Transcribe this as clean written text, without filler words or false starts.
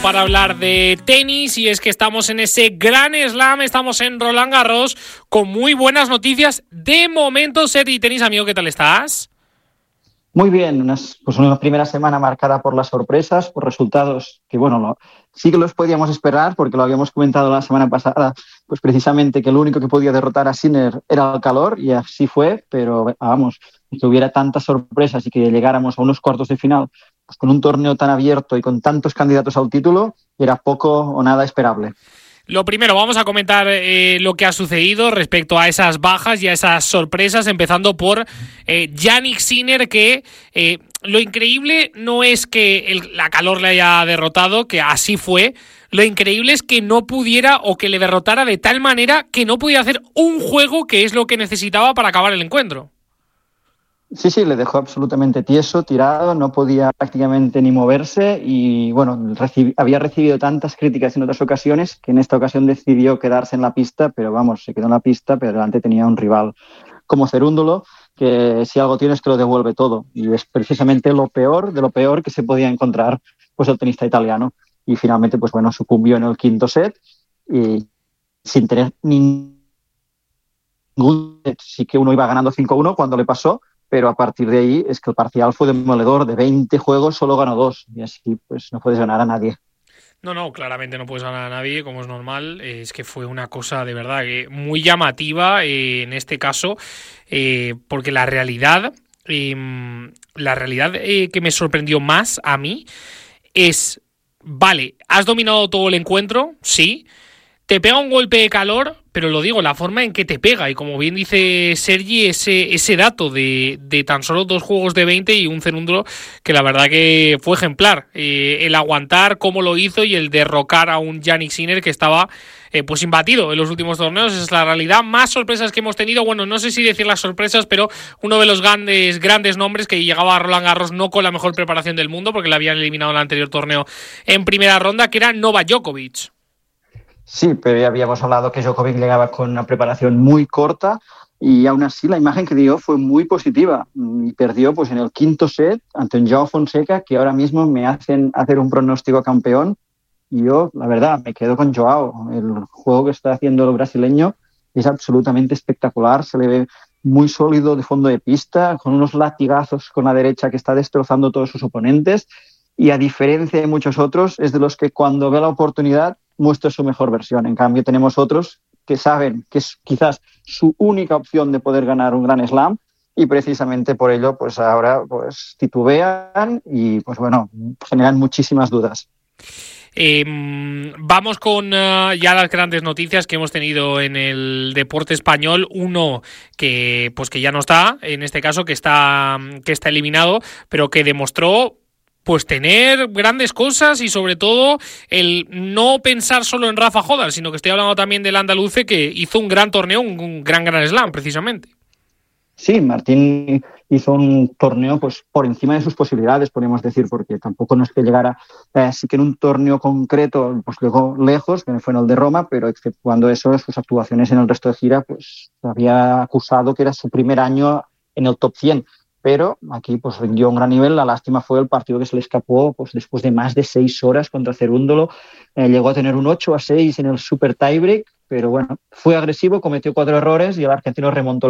Para hablar de tenis, y es que estamos en ese gran slam, estamos en Roland Garros con muy buenas noticias de momento. Sergi Tenis, amigo, ¿qué tal estás? Muy bien, una primera semana marcada por las sorpresas, por resultados que, sí que los podíamos esperar porque lo habíamos comentado la semana pasada, pues precisamente que el único que podía derrotar a Sinner era el calor, y así fue, pero vamos, que hubiera tantas sorpresas y que llegáramos a unos cuartos de final pues con un torneo tan abierto y con tantos candidatos al título, era poco o nada esperable. Lo primero, vamos a comentar lo que ha sucedido respecto a esas bajas y a esas sorpresas, empezando por Jannik Sinner, que lo increíble no es que la calor le haya derrotado, que así fue. Lo increíble es que no pudiera, o que le derrotara de tal manera que no pudiera hacer un juego, que es lo que necesitaba para acabar el encuentro. Sí, le dejó absolutamente tieso, tirado, no podía prácticamente ni moverse y había recibido tantas críticas en otras ocasiones que en esta ocasión decidió quedarse en la pista, pero se quedó en la pista, pero delante tenía un rival como Cerúndolo, que si algo tiene es que lo devuelve todo, y es precisamente lo peor de lo peor que se podía encontrar pues el tenista italiano, y finalmente sucumbió en el quinto set y sin tener ningún set. Sí que uno iba ganando 5-1 cuando le pasó, pero a partir de ahí es que el parcial fue demoledor. De 20 juegos solo ganó 2, y así pues no puedes ganar a nadie. No, claramente no puedes ganar a nadie, como es normal. Es que fue una cosa de verdad que muy llamativa en este caso, porque la realidad que me sorprendió más a mí es, vale, has dominado todo el encuentro, sí, te pega un golpe de calor, pero lo digo, la forma en que te pega, y como bien dice Sergi, ese dato de tan solo 2 juegos de 20 y un Cerúndolo que la verdad que fue ejemplar. El aguantar cómo lo hizo y el derrocar a un Jannik Sinner que estaba pues imbatido en los últimos torneos. Esa es la realidad. Más sorpresas que hemos tenido, bueno, no sé si decir las sorpresas, pero uno de los grandes nombres que llegaba a Roland Garros no con la mejor preparación del mundo, porque le habían eliminado en el anterior torneo en primera ronda, que era Novak Djokovic. Sí, pero ya habíamos hablado que Djokovic llegaba con una preparación muy corta y aún así la imagen que dio fue muy positiva, y perdió pues en el quinto set ante un João Fonseca que ahora mismo me hacen hacer un pronóstico campeón, y yo la verdad me quedo con João. El juego que está haciendo el brasileño es absolutamente espectacular, se le ve muy sólido de fondo de pista, con unos latigazos con la derecha que está destrozando a todos sus oponentes, y a diferencia de muchos otros es de los que cuando ve la oportunidad muestra su mejor versión. En cambio tenemos otros que saben que es quizás su única opción de poder ganar un gran slam, y precisamente por ello pues ahora pues titubean y generan muchísimas dudas. Vamos con ya las grandes noticias que hemos tenido en el deporte español. Uno que ya no está, en este caso que está eliminado, pero que demostró pues tener grandes cosas, y sobre todo el no pensar solo en Rafa Nadal, sino que estoy hablando también del andaluce, que hizo un gran torneo, un gran slam precisamente. Sí, Martín hizo un torneo pues por encima de sus posibilidades, podríamos decir, porque tampoco no es que llegara, sí que en un torneo concreto pues llegó lejos, que fue en el de Roma, pero exceptuando eso, sus actuaciones en el resto de gira, pues había acusado que era su primer año en el top 100. Pero aquí pues rindió un gran nivel. La lástima fue el partido que se le escapó pues después de más de 6 horas contra Cerúndolo. Llegó a tener un 8-6 en el super tiebreak, pero fue agresivo, cometió 4 errores y el argentino remontó